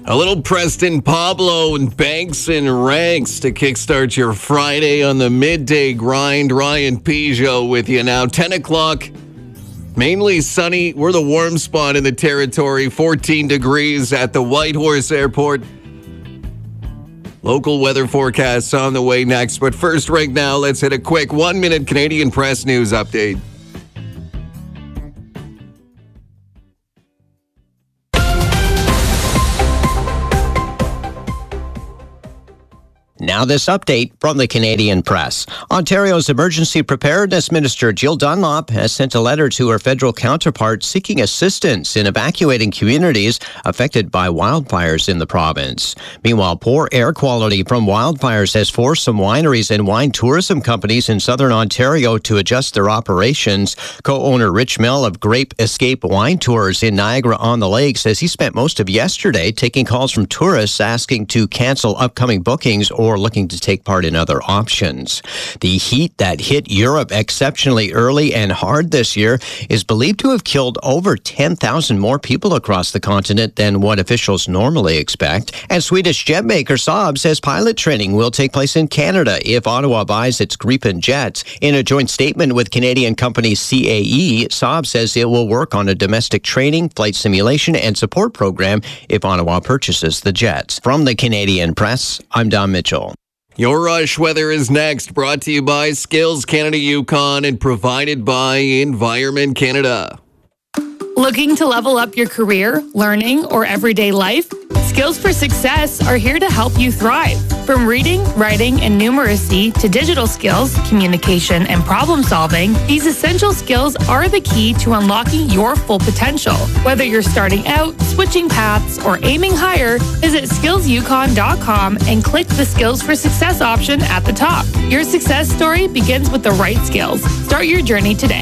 A little Preston Pablo and Banks and Ranks to kickstart your Friday on the midday grind. Ryan Peugeot with you now. 10 o'clock, mainly sunny. We're the warm spot in the territory. 14 degrees at the Whitehorse Airport. Local weather forecasts on the way next. But first, right now, let's hit a quick 1-minute Canadian Press News update. Now this update from the Canadian Press. Ontario's Emergency Preparedness Minister Jill Dunlop has sent a letter to her federal counterpart seeking assistance in evacuating communities affected by wildfires in the province. Meanwhile, poor air quality from wildfires has forced some wineries and wine tourism companies in southern Ontario to adjust their operations. Co-owner Rich Mill of Grape Escape Wine Tours in Niagara-on-the-Lake says he spent most of yesterday taking calls from tourists asking to cancel upcoming bookings or looking to take part in other options. The heat that hit Europe exceptionally early and hard this year is believed to have killed over 10,000 more people across the continent than what officials normally expect. And Swedish jet maker Saab says pilot training will take place in Canada if Ottawa buys its Gripen jets. In a joint statement with Canadian company CAE, Saab says it will work on a domestic training, flight simulation, and support program if Ottawa purchases the jets. From the Canadian Press, I'm Don Mitchell. Your Rush Weather is next, brought to you by Skills Canada Yukon and provided by Environment Canada. Looking to level up your career, learning, or everyday life? Skills for Success are here to help you thrive. From reading, writing, and numeracy to digital skills, communication, and problem solving, these essential skills are the key to unlocking your full potential. Whether you're starting out, switching paths, or aiming higher, visit skillsyukon.com and click the Skills for Success option at the top. Your success story begins with the right skills. Start your journey today.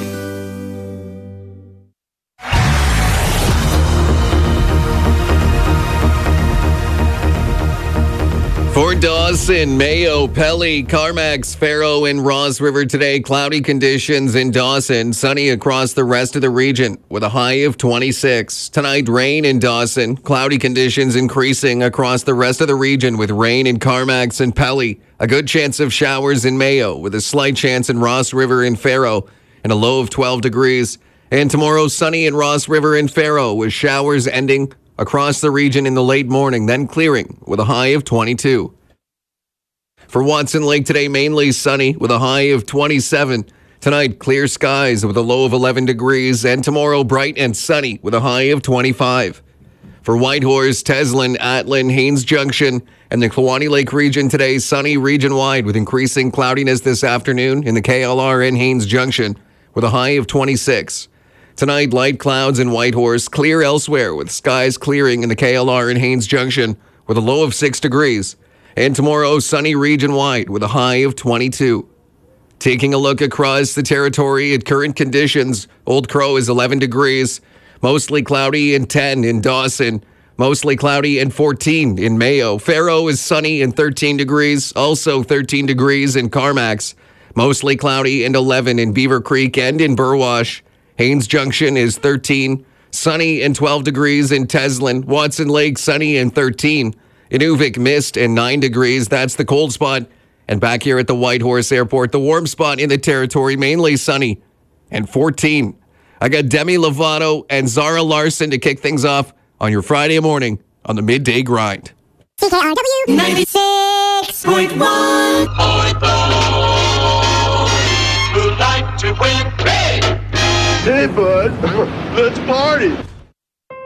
For Dawson, Mayo, Pelly, Carmacks, Faro, and Ross River today, cloudy conditions in Dawson, sunny across the rest of the region with a high of 26. Tonight, rain in Dawson, cloudy conditions increasing across the rest of the region with rain in Carmacks and Pelly. A good chance of showers in Mayo with a slight chance in Ross River and Faro and a low of 12 degrees. And tomorrow, sunny in Ross River and Faro with showers ending across the region in the late morning, then clearing with a high of 22. For Watson Lake today, mainly sunny with a high of 27. Tonight, clear skies with a low of 11 degrees. And tomorrow, bright and sunny with a high of 25. For Whitehorse, Teslin, Atlin, Haines Junction, and the Kluane Lake region today, sunny region-wide with increasing cloudiness this afternoon in the KLR and Haines Junction with a high of 26. Tonight, light clouds in Whitehorse, clear elsewhere with skies clearing in the KLR and Haines Junction with a low of 6 degrees. And tomorrow, sunny region-wide with a high of 22. Taking a look across the territory at current conditions, Old Crow is 11 degrees, mostly cloudy and 10 in Dawson, mostly cloudy and 14 in Mayo. Faro is sunny and 13 degrees, also 13 degrees in Carmacks, mostly cloudy and 11 in Beaver Creek and in Burwash. Haines Junction is 13, sunny and 12 degrees in Teslin. Watson Lake, sunny and 13. Inuvik, mist and 9 degrees. That's the cold spot. And back here at the Whitehorse Airport, the warm spot in the territory, mainly sunny and 14. I got Demi Lovato and Zara Larson to kick things off on your Friday morning on the Midday Grind. CKRW 96.1. Who'd like to win big? Hey, bud, let's party.